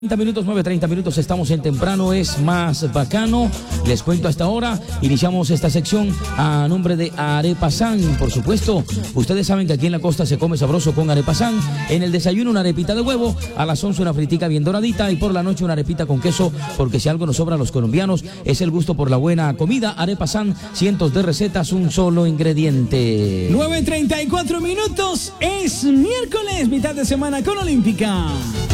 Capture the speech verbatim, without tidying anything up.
treinta minutos, nueve, treinta minutos, estamos en Temprano es más bacano. Les cuento hasta ahora, iniciamos esta sección a nombre de Arepasan. Por supuesto, ustedes saben que aquí en la costa se come sabroso con Arepasan. En el desayuno una arepita de huevo, a las once una fritica bien doradita y por la noche una arepita con queso, porque si algo nos sobra a los colombianos es el gusto por la buena comida. Arepasan, cientos de recetas, un solo ingrediente. nueve, treinta y cuatro minutos, es miércoles, mitad de semana con Olímpica.